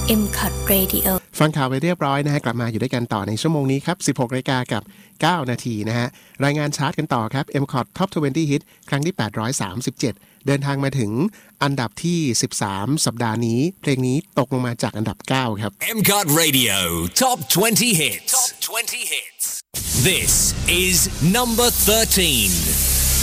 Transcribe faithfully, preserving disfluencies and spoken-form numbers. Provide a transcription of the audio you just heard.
เอ็ม คอท Radio ฟังข่าวไปเรียบร้อยนะฮะกลับมาอยู่ด้วยกันต่อในชั่วโมงนี้ครับ สิบหกนาฬิกากับเก้านาทีนะฮะรายงานชาร์ตกันต่อครับ เอ็ม คอท Top ยี่สิบ Hit ครั้งที่แปดร้อยสามสิบเจ็ดเดินทางมาถึงอันดับที่สิบสามสัปดาห์นี้เพลงนี้ตกลงมาจากอันดับเก้าครับเอ็ม คอท Radio Top ยี่สิบ Hits Top ยี่สิบ Hits This is number thirteen